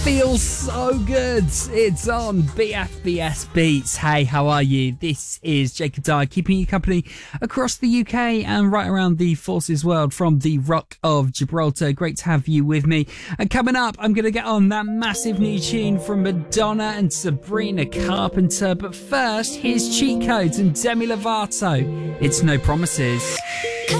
Feels so good. It's on BFBS Beats. Hey, how are you? This is Jacob Dye, keeping you company across the UK and right around the Forces world from the Rock of Gibraltar. Great to have you with me. And coming up, I'm going to get on that massive new tune from Madonna and Sabrina Carpenter. But first, here's Cheat Codes and Demi Lovato. It's No Promises.